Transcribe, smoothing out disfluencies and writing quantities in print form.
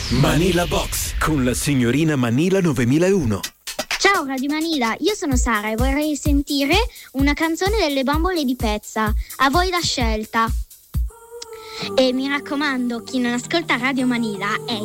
Manila Box con la signorina Manila 9001. Ciao Radio Manila, io sono Sara e vorrei sentire una canzone delle Bambole di Pezza. A voi la scelta. E mi raccomando, chi non ascolta Radio Manila è